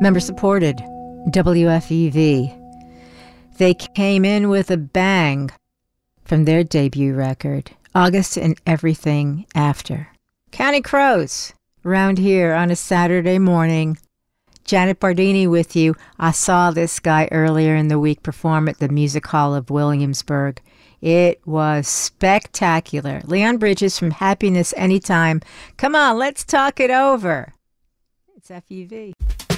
Member supported, WFEV. They came in with a bang from their debut record, August and Everything After. Counting Crows, around here on a Saturday morning. Janet Bardini with you. I saw this guy earlier in the week perform at the Music Hall of Williamsburg. It was spectacular. Leon Bridges from Happiness Anytime. Come on, let's talk it over. It's FEV.